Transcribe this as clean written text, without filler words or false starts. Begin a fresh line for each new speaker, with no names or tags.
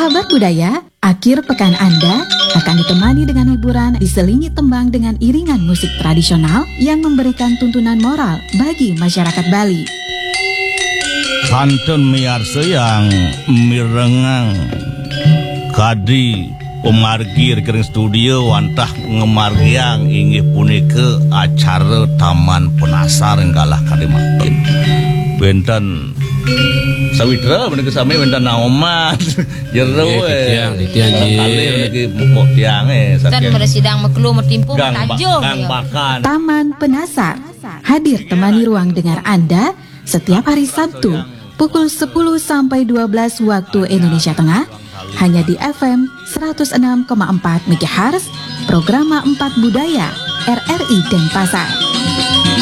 Sahabat budaya, akhir pekan Anda akan ditemani dengan hiburan diselingi tembang dengan iringan musik tradisional yang memberikan tuntunan moral bagi masyarakat Bali.
Kantun miarsa yang mirengang kadi pemargir kering studio wantah ngemargiang inggih punika acara Taman Penasar enggalah kadimakin benten sawitra menika sami benten naoman jero
titian
kali niki mukok tiang
dan bersidang meklu mertimpung tanjung
Taman Penasar hadir temani ruang dengar Anda setiap hari Sabtu pukul 10 sampai 12 waktu Indonesia Tengah hanya di FM 106,4 MHz Programa 4 Budaya RRI Denpasar.